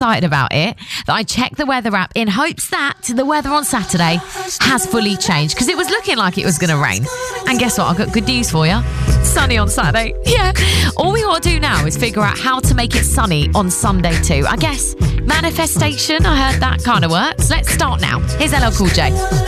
excited about it that I checked the weather app in hopes that the weather on Saturday has fully changed, because it was looking like it was going to rain. And guess what? I've got good news for you. Sunny on Saturday. Yeah. All we got to do now is figure out how to make it sunny on Sunday too. I guess manifestation, I heard that kind of works. Let's start now. Here's LL Cool J.